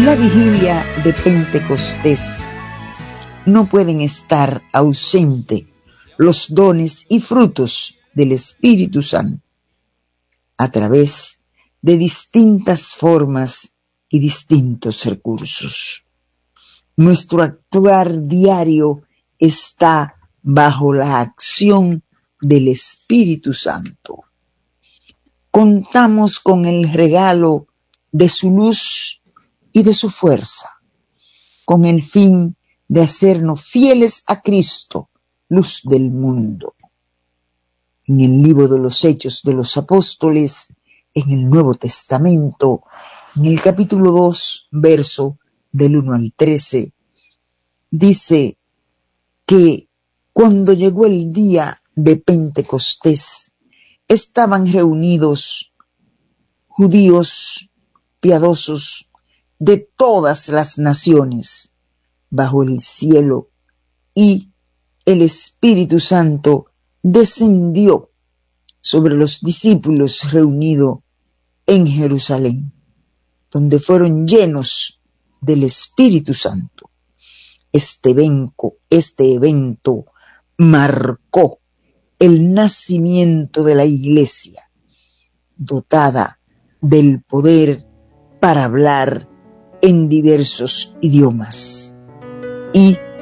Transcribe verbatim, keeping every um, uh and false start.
la vigilia de Pentecostés no pueden estar ausentes los dones y frutos del Espíritu Santo a través de distintas formas y distintos recursos. Nuestro actuar diario está bajo la acción del Espíritu Santo. Contamos con el regalo de su luz y de su fuerza, con el fin de hacernos fieles a Cristo, luz del mundo. En el libro de los Hechos de los Apóstoles, en el Nuevo Testamento, en el capítulo dos, verso del uno al trece, dice que cuando llegó el día de Pentecostés, estaban reunidos judíos piadosos de todas las naciones bajo el cielo, y el Espíritu Santo descendió sobre los discípulos reunidos en Jerusalén, donde fueron llenos del Espíritu Santo. Este evento, este evento marcó el nacimiento de la iglesia, dotada del poder para hablar en diversos idiomas y